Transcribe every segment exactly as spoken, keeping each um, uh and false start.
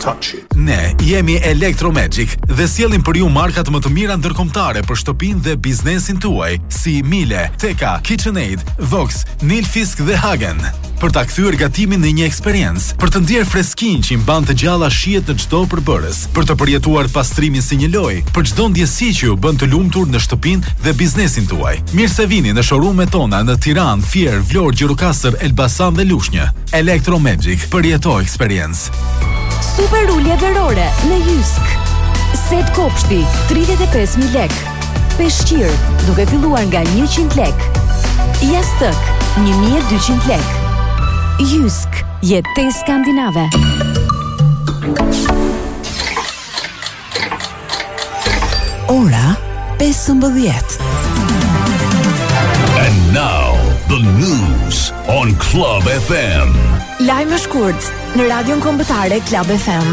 touch it. Ne jemi Electromagic dhe sjellim për ju markat më të mira ndërkombëtare për shtëpinë dhe biznesin tuaj, si Miele, Teka, KitchenAid, Vox, Nilfisk dhe Hagen. Për ta kthyer gatimin në një eksperiencë, për të ndier freskinë që i mban të gjalla shihet në çdo përbërës, për të përjetuar pastrimin si një lojë, për çdo ndjesi që ju bën të lumtur në shtëpinë dhe biznesin tuaj. Mirë se vini në showroom-et tona në Tiranë, Fier, Vlorë, Gjirokastër, Elbasan dhe Lushnjë. Electromagic, përjeto eksperiencë. Super ulje verore në Jysk. Set kopshti tridhjetë e pesë mijë lekë. Peshqir duke filluar nga njëqind lekë. Jastëk një mijë e dyqind lekë. Jysk, jetë skandinave. Ora pesëmbëdhjetë. And now the news on Club F M. Lajme shkurt në Radion Kombëtare Club F M.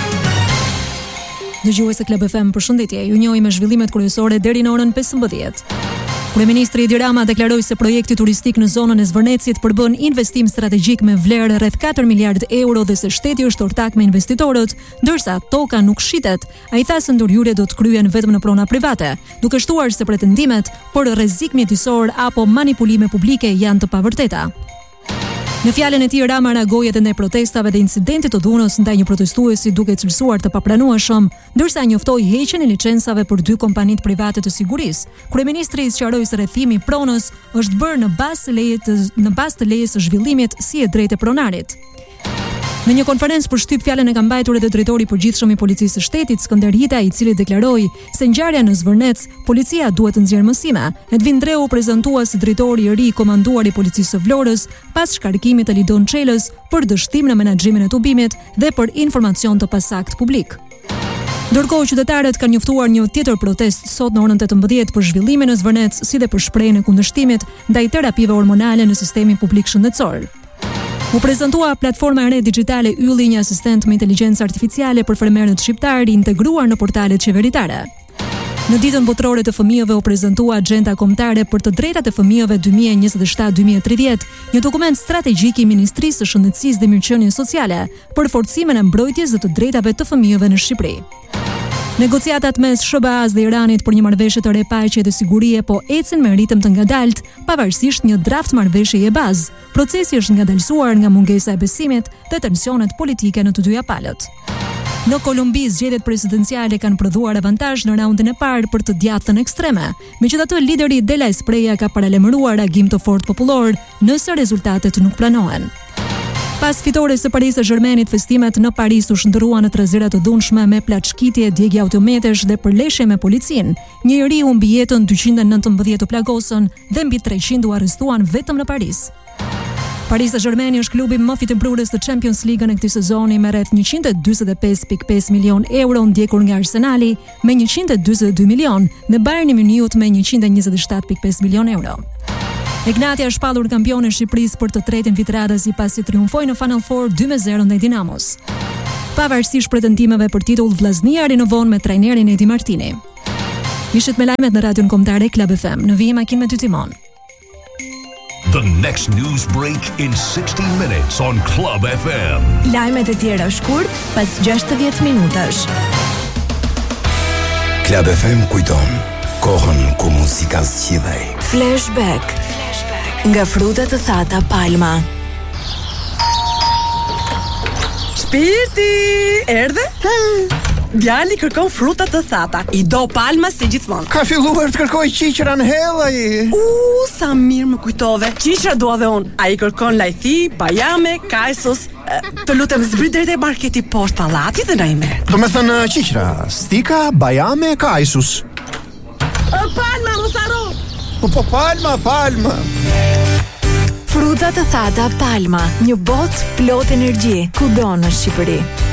Dëgjues e Club F M, përshëndetje. Ju njohim me zhvillimet kryesore deri në orën pesëmbëdhjetë. Kryeministri Edi Rama deklaroi se projekti turistik në zonën e Zvërnecit përbën investim strategjik me vlerë rreth katër miliardë euro dhe se shteti është ortak me investitorët, ndërsa toka nuk shitet. Ai tha se ndërhyrjet do të kryhen vetëm në prona private, duke shtuar se pretendimet për rrezik mjedisor apo manipulime publike janë të pavërteta. Në fjalën e tij Rama reagoi edhe ndaj protestave dhe incidentit të dhunës ndaj një protestuesi duke cilësuar të papranueshëm, ndërsa njoftoi heqjen e licencave për dy kompanitë private të sigurisë. Kryeministri sqaroi se rrethimi i pronës është bërë në bazë të lejes në bazë të lejes së zhvillimit si e drejtë e pronarit. Në një konferencë për shtyp fjalën e ka mbajtur edhe drejtori i përgjithshëm i policisë së shtetit, Skënder Hita, i cili deklaroi se ngjarja në Zvërnec, policia duhet të nxjerrë mësime. Edvin Dreu prezantua si drejtori i ri i komanduar i policisë së Vlorës pas shkarkimit të Lidon Çelës për dështim në menaxhimin e tubimit dhe për informacion të pasakt publik. Ndërkohë qytetarët kanë njoftuar një tjetër protest sot në orën tetëmbëdhjetë për zhvillimin në Zvërnec, si dhe për shprehjen e kundërshtimit ndaj terapive hormonale në sistemin publik shëndetësor. U prezantua platforma e re digjitale Ylli, një asistent me inteligjencë artificiale për fermerët shqiptar i integruar në portalet qeveritare. Në ditën botërore të fëmijëve u prezantua Agjenda Kombëtare për të drejtat e fëmijëve dy mijë e njëzet e shtatë dy mijë e tridhjetë, një dokument strategjik i Ministrisë së Shëndetësisë dhe Mirëqenies Sociale për forcimin e mbrojtjes dhe të drejtave të fëmijëve në Shqipëri. Negociatat mes S B A-s dhe Iranit për një marrëveshje të re paqe dhe sigurie po ecin me ritëm të ngadalt, pavarësisht një draft marrëveshjeje bazë. Procesi është ngadalësuar nga mungesa e besimit dhe tensionet politike në të dyja palët. Në Kolumbi, zgjedhjet presidenciale kanë prodhuar avantazh në raundin e parë për të djathtën ekstreme. Megjithatë, lideri Dela Espreja ka paralajmëruar reagim të fortë popullor nëse rezultatet nuk planohen. Pas fitores së Paris Saint-Germainit, festimet në Paris u shndërruan në trazera të dhunshme me plaçkitje, djegje autometesh dhe përleshje me policin. Një i ri u mbi jetën, dyqind e nëntëmbëdhjetë u plagosën dhe mbi treqind u arrestuan vetëm në Paris. Paris Saint-Germain është klubi më fitëprurës të Champions League në këtij sezoni me rreth njëqind e dyzet e pesë pikë pesë milion euro, ndjekur nga Arsenali me njëqind e dyzet e dy milion dhe Bayern Muniut me njëqind e njëzet e shtatë pikë pesë milion euro. Egnatia është shpallur kampione e Shqipërisë për të tretin vit radhës i pasi triumfoi në Final Four dy me zero ndaj Dinamos. Pavarësisht pretendimeve për titull, vllaznia rinovon me trajnerin Edi Martini. Ishit me lajmet në Radion Kombëtare Club F M. Në vijim makinë me ty Timon. The next news break in sixty minutes on Club F M. Lajmet e tjera shkurt pas gjashtëdhjetë minutash. Club F M kujton kohën ku muzika zgjidhej. Flashback. Nga frutat të thata Palma. Shpirti, erdhe? Djali kërkon frutat të thata. I do Palma si gjithmonë. Ka filluar të kërkoj qiqra në hellaj. U, sa mirë më kujtove. Qiqra dua dhe unë. Ai kërkon lajthi, bajame, kajsos. Të lutem zbrit drejt e marketi poshtë pallatit dhe na i merr. Do me thënë qiqra, stika, bajame, kajsus. Palma, mos harro. Po po Palma, Palma. Frutat të thata Palma, një botë plot energji, kudo në Shqipëri.